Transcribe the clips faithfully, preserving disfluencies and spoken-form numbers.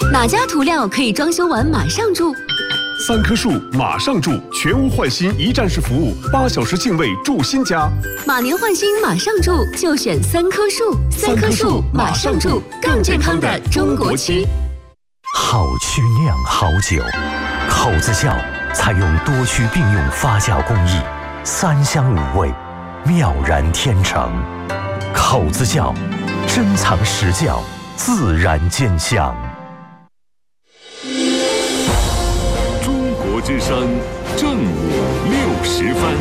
哪家涂料可以装修完马上住？ 三棵树马上住，全屋换新一站式服务，八小时净位住新家。 马年换新马上住，就选三棵树。三棵树马上住，更健康的中国区。 好曲酿好酒，口子窖采用多区并用发酵工艺，三香五味，妙然天成。口子窖，珍藏实窖，自然见香。 中国之声，正午六时分。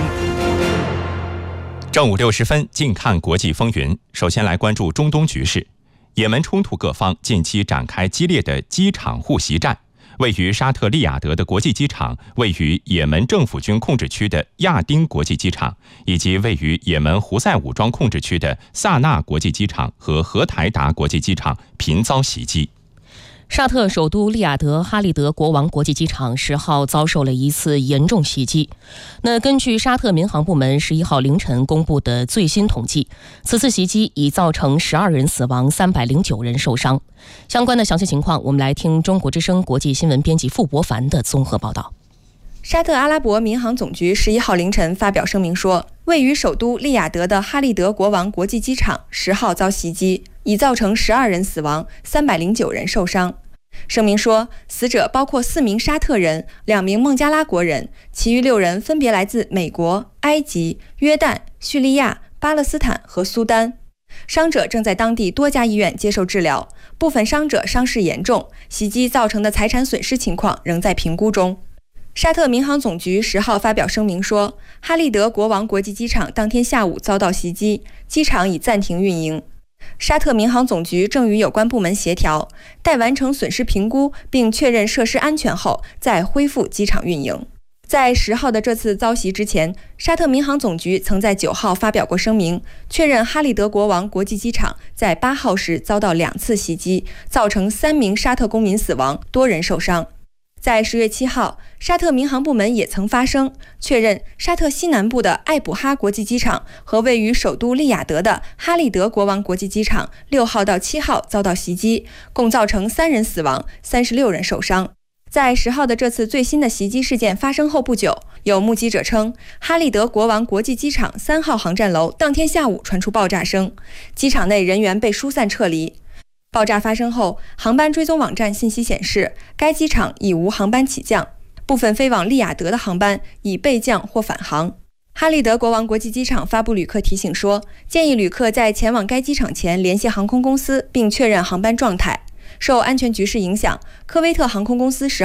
正午六十分，近看国际风云。首先来关注中东局势。也门冲突各方近期展开激烈的机场互袭战。位于沙特利雅得的国际机场，位于也门政府军控制区的亚丁国际机场，以及位于也门胡塞武装控制区的萨那国际机场和荷台达国际机场频遭袭击。 沙特首都利雅得哈利德国王国际机场十号遭受了一次严重袭击。那根据沙特民航部门十一号凌晨公布的最新统计，此次袭击已造成十二人死亡，三百零九人受伤。相关的详细情况，我们来听中国之声国际新闻编辑傅博凡的综合报道。 沙特阿拉伯民航总局十一号凌晨发表声明说，位于首都利雅得的哈利德国王国际机场十号遭袭击，已造成十二人死亡，三百零九人受伤。声明说，死者包括四名沙特人、两名孟加拉国人，其余六人分别来自美国、埃及、约旦、叙利亚、巴勒斯坦和苏丹。伤者正在当地多家医院接受治疗，部分伤者伤势严重，袭击造成的财产损失情况仍在评估中。沙特民航总局十号发表声明说，哈利德国王国际机场当天下午遭到袭击，机场已暂停运营。沙特民航总局正与有关部门协调，待完成损失评估并确认设施安全后，再恢复机场运营。在十号的这次遭袭之前，沙特民航总局曾在九号发表过声明，确认哈利德国王国际机场在八号时遭到两次袭击，造成三名沙特公民死亡，多人受伤。在十月七号，沙特民航部门也曾发声，确认沙特西南部的艾卜哈国际机场和位于首都利雅得的哈利德国王国际机场六号到七号遭到袭击，共造成三人死亡，三十六人受伤。在十号的这次最新的袭击事件发生后不久，有目击者称，哈利德国王国际机场三号航站楼当天下午传出爆炸声，机场内人员被疏散撤离。爆炸发生后，航班追踪网站信息显示，该机场已无航班起降，部分飞往利雅得的航班已备降或返航。哈利德国王国际机场发布旅客提醒说，建议旅客在前往该机场前联系航空公司并确认航班状态。受安全局势影响，科威特航空公司十